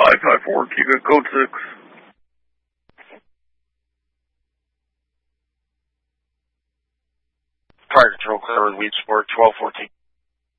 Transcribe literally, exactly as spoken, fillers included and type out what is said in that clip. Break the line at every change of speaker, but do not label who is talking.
five five four, you got code six.
Fire control, clear with lead support, twelve fourteen.